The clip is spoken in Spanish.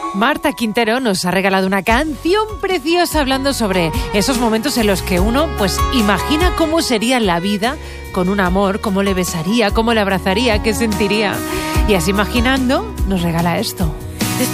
Marta Quintero nos ha regalado una canción preciosa hablando sobre esos momentos en los que uno pues imagina cómo sería la vida con un amor, cómo le besaría, cómo le abrazaría, qué sentiría. Y así imaginando nos regala esto.